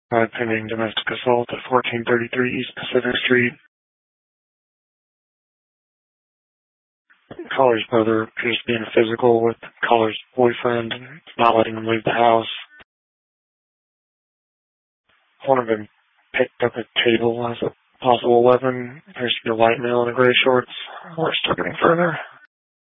pending domestic assault at 1433 East Pacific Street. Caller's brother appears to be in a physical with caller's boyfriend and not letting him leave the house. One of them picked up a table as a possible weapon. Appears to be a white male in a gray shorts. We're still getting further.